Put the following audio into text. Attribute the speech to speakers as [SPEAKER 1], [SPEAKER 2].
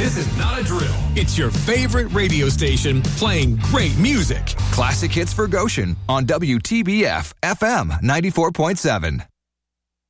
[SPEAKER 1] This is not a drill. It's your favorite radio station playing great music.
[SPEAKER 2] Classic hits for Goshen on WTBF FM 94.7.